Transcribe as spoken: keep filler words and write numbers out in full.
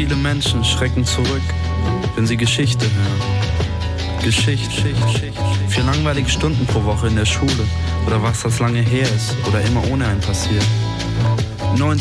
Viele Menschen schrecken zurück, wenn sie Geschichte hören. Geschichte, vier langweilige Stunden pro Woche in der Schule oder was das lange her ist oder immer ohne einen passiert.